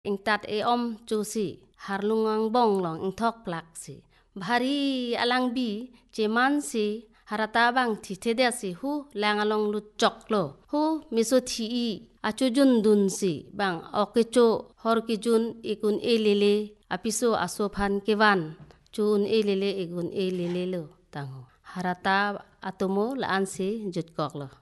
ing tat e om chu si harlungang bong long ing thok plak si bhari alang bi che man si harata bang thi thede si hu langalong lu chok lo hu miso thi i achu jun dun si bang okecho hor ki jun ikun elele apiso asophan kewan chun elele igun elele lo tang harata atomo la an si jut kok lo